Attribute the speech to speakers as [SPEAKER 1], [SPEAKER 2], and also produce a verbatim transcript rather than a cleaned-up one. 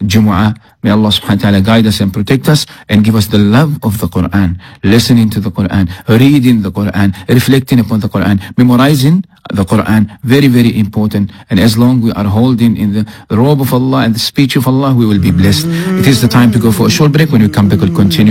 [SPEAKER 1] Jumu'ah. May Allah subhanahu wa ta'ala guide us and protect us and give us the love of the Quran, listening to the Quran, reading the Quran, reflecting upon the Quran, memorizing the Quran. Very, very important. And as long we are holding in the robe of Allah and the speech of Allah, we will be blessed. It is the time to go for a short break. When we come back, we'll continue.